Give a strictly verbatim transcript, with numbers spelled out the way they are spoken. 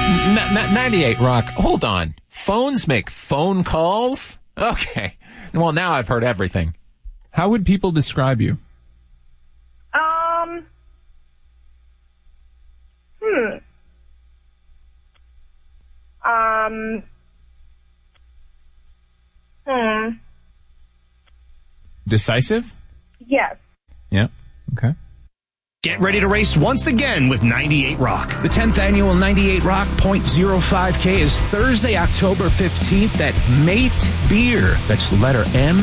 N- n- ninety-eight Rock. Hold on. Phones make phone calls? Okay. Well, now I've heard everything. How would people describe you? Um. Hmm. Um. Hmm. Decisive? Yes. Yeah. Okay. Get ready to race once again with ninety-eight Rock. The tenth annual ninety-eight Rock point oh five K is Thursday, October fifteenth at Mate Beer. That's letter M.